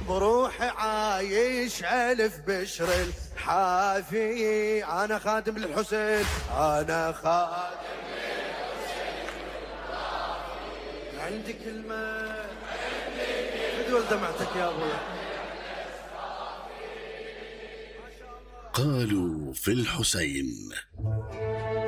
بروحي عايش ألف بشر الحافي. أنا خادم للحسين، أنا خادم للحسين. عندي كلمة بدول دمعتك يا أبوي. قالوا في الحسين.